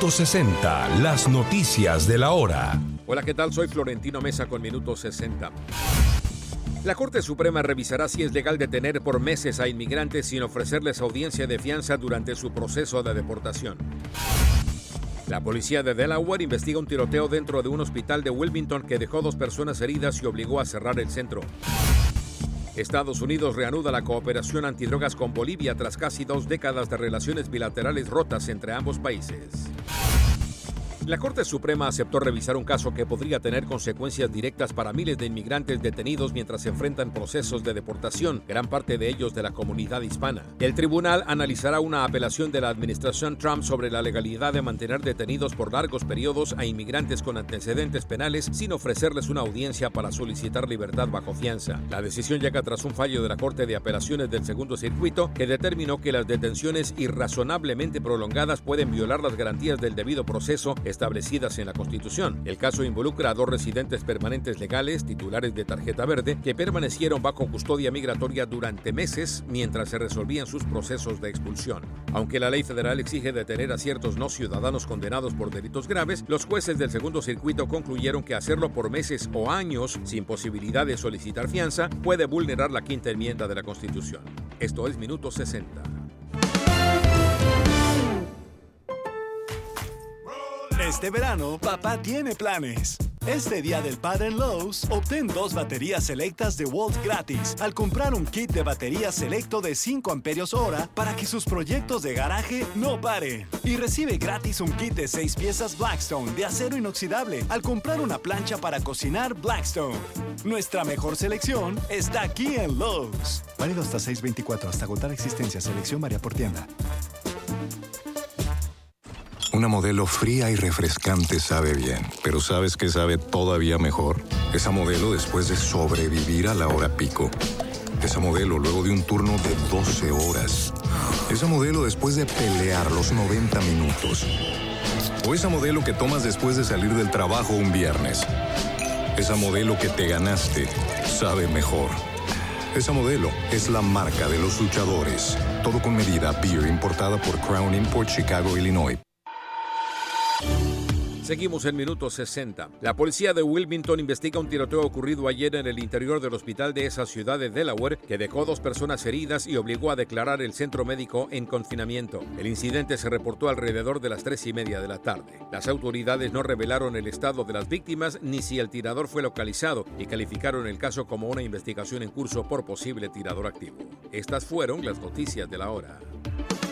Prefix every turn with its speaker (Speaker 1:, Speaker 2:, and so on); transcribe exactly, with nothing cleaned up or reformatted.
Speaker 1: Minuto sesenta, las noticias de la hora.
Speaker 2: Hola, ¿qué tal? Soy Florentino Mesa con Minuto sesenta. La Corte Suprema revisará si es legal detener por meses a inmigrantes sin ofrecerles audiencia de fianza durante su proceso de deportación. La policía de Delaware investiga un tiroteo dentro de un hospital de Wilmington que dejó dos personas heridas y obligó a cerrar el centro. Estados Unidos reanuda la cooperación antidrogas con Bolivia tras casi dos décadas de relaciones bilaterales rotas entre ambos países. La Corte Suprema aceptó revisar un caso que podría tener consecuencias directas para miles de inmigrantes detenidos mientras se enfrentan procesos de deportación, gran parte de ellos de la comunidad hispana. El tribunal analizará una apelación de la administración Trump sobre la legalidad de mantener detenidos por largos periodos a inmigrantes con antecedentes penales sin ofrecerles una audiencia para solicitar libertad bajo fianza. La decisión llega tras un fallo de la Corte de Apelaciones del Segundo Circuito que determinó que las detenciones irrazonablemente prolongadas pueden violar las garantías del debido proceso establecidas en la Constitución. El caso involucra a dos residentes permanentes legales, titulares de tarjeta verde, que permanecieron bajo custodia migratoria durante meses mientras se resolvían sus procesos de expulsión. Aunque la ley federal exige detener a ciertos no ciudadanos condenados por delitos graves, los jueces del Segundo Circuito concluyeron que hacerlo por meses o años sin posibilidad de solicitar fianza puede vulnerar la quinta enmienda de la Constitución. Esto es Minuto sesenta.
Speaker 3: Este verano, papá tiene planes. Este día del padre en Lowe's, obtén dos baterías selectas de Walt gratis al comprar un kit de batería selecto de cinco amperios hora para que sus proyectos de garaje no paren. Y recibe gratis un kit de seis piezas Blackstone de acero inoxidable al comprar una plancha para cocinar Blackstone. Nuestra mejor selección está aquí en Lowe's. Válido hasta seis veinticuatro, hasta agotar existencia. Selección varía por tienda.
Speaker 4: Una Modelo fría y refrescante sabe bien, pero ¿sabes qué sabe todavía mejor? Esa Modelo después de sobrevivir a la hora pico. Esa Modelo luego de un turno de doce horas. Esa Modelo después de pelear los noventa minutos. O esa Modelo que tomas después de salir del trabajo un viernes. Esa Modelo que te ganaste sabe mejor. Esa Modelo es la marca de los luchadores. Todo con medida. Beer importada por Crown Import, Chicago, Illinois.
Speaker 2: Seguimos en Minuto sesenta. La policía de Wilmington investiga un tiroteo ocurrido ayer en el interior del hospital de esa ciudad de Delaware que dejó dos personas heridas y obligó a declarar el centro médico en confinamiento. El incidente se reportó alrededor de las tres y media de la tarde. Las autoridades no revelaron el estado de las víctimas ni si el tirador fue localizado y calificaron el caso como una investigación en curso por posible tirador activo. Estas fueron las noticias de la hora.